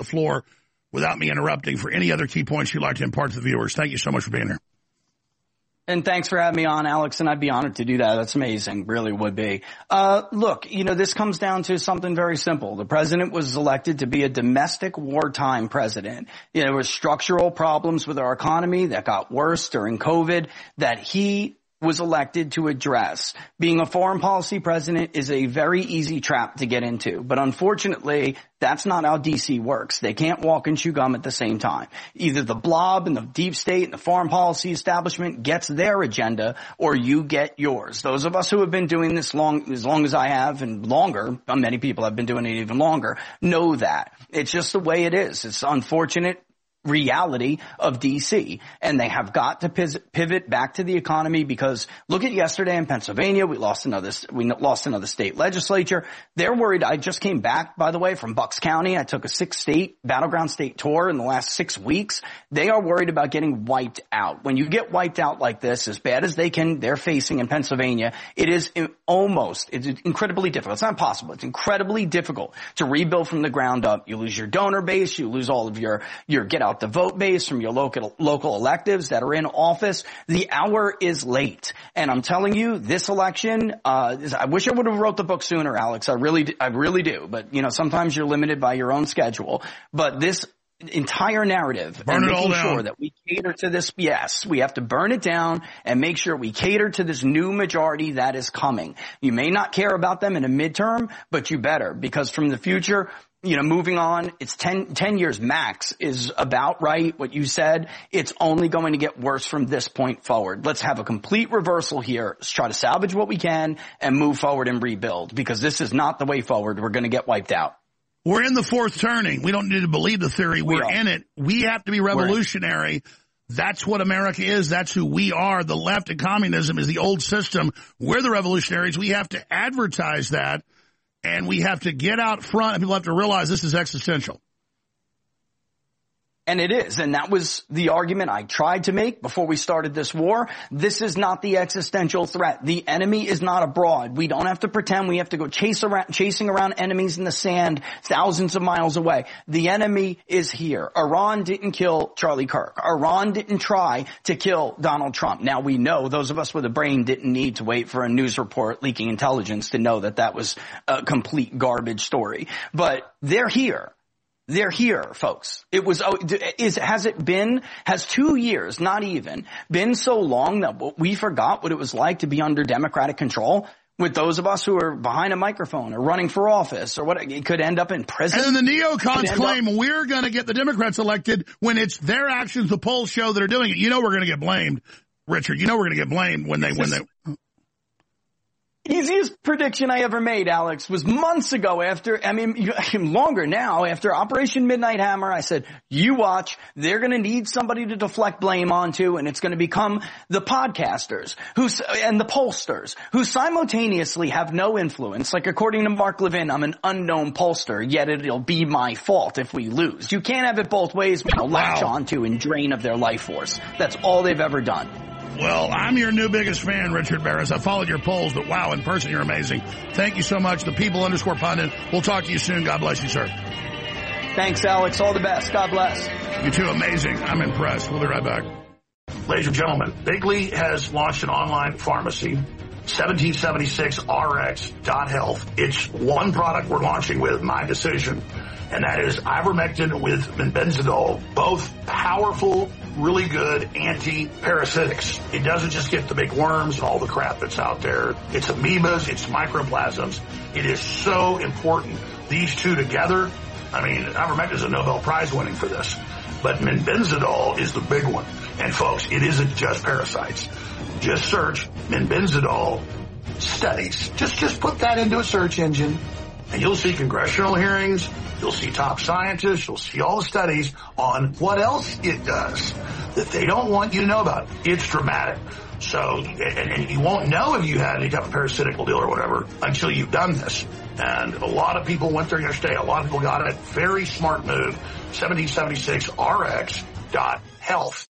floor without me interrupting for any other key points you'd like to impart to the viewers. Thank you so much for being here. And thanks for having me on, Alex, and I'd be honored to do that. That's amazing. Really would be. Look, this comes down to something very simple. The president was elected to be a domestic wartime president. There were structural problems with our economy that got worse during COVID that he was elected to address. Being a foreign policy president is a very easy trap to get into. But unfortunately, that's not how DC works. They can't walk and chew gum at the same time. Either the blob and the deep state and the foreign policy establishment gets their agenda, or you get yours. Those of us who have been doing this as long as I have, and longer, many people have been doing it even longer, know that. It's just the way it is. It's unfortunate reality of DC, and they have got to pivot back to the economy, because look at yesterday in Pennsylvania, we lost another state legislature. They're worried. I just came back, by the way, from Bucks County. I took a 6-state battleground state tour in the last 6 weeks. They are worried about getting wiped out. When you get wiped out like this, as bad as they're facing in Pennsylvania, it's incredibly difficult. It's not possible. It's incredibly difficult to rebuild from the ground up. You lose your donor base, you lose all of your get out the vote base from your local electives that are in office. The hour is late. And I'm telling you, this election, I wish I would have wrote the book sooner, Alex. I really do. But, sometimes you're limited by your own schedule. But this entire narrative and making sure that we cater to this. Yes, we have to burn it down and make sure we cater to this new majority that is coming. You may not care about them in a midterm, but you better, because from the future, moving on, it's 10 years max is about right. What you said, it's only going to get worse from this point forward. Let's have a complete reversal here. Let's try to salvage what we can and move forward and rebuild, because this is not the way forward. We're going to get wiped out. We're in the fourth turning. We don't need to believe the theory. We're in it. We have to be revolutionary. That's what America is. That's who we are. The left and communism is the old system. We're the revolutionaries. We have to advertise that. And we have to get out front, and people have to realize this is existential. And it is. And that was the argument I tried to make before we started this war. This is not the existential threat. The enemy is not abroad. We don't have to pretend we have to go chasing around enemies in the sand thousands of miles away. The enemy is here. Iran didn't kill Charlie Kirk. Iran didn't try to kill Donald Trump. Now, we know, those of us with a brain didn't need to wait for a news report leaking intelligence to know that that was a complete garbage story. But they're here. They're here, folks. Has 2 years, not even, been so long that we forgot what it was like to be under Democratic control? With those of us who are behind a microphone or running for office or what, it could end up in prison. And then the neocons claim we're going to get the Democrats elected when it's their actions, the polls show that are doing it. We're going to get blamed, Richard. We're going to get blamed when they. Easiest prediction I ever made, Alex, was months ago longer now, after Operation Midnight Hammer. I said, you watch, they're going to need somebody to deflect blame onto, and it's going to become the podcasters and the pollsters who simultaneously have no influence. Like, according to Mark Levin, I'm an unknown pollster, yet it'll be my fault if we lose. You can't have it both ways, latch onto and drain of their life force. That's all they've ever done. Well, I'm your new biggest fan, Richard Barris. I followed your polls, but wow, in person, you're amazing. Thank you so much. The People_pundit. We'll talk to you soon. God bless you, sir. Thanks, Alex. All the best. God bless. You too. Amazing. I'm impressed. We'll be right back. Ladies and gentlemen, Bigley has launched an online pharmacy, 1776rx.health. It's one product we're launching with, my decision, and that is ivermectin with benzidol, both powerful, really good anti-parasitics. It doesn't just get the big worms and all the crap that's out there. It's amoebas, it's microplasms. It is so important. These two together, ivermectin is a Nobel Prize winning for this. But benzidol is the big one. And folks, it isn't just parasites. Just search benzidol studies. Just put that into a search engine, and you'll see congressional hearings. You'll see top scientists. You'll see all the studies on what else it does that they don't want you to know about. It's dramatic. So, and you won't know if you had any type of parasitical deal or whatever until you've done this. And a lot of people went there yesterday. A lot of people got it. Very smart move. 1776rx.health.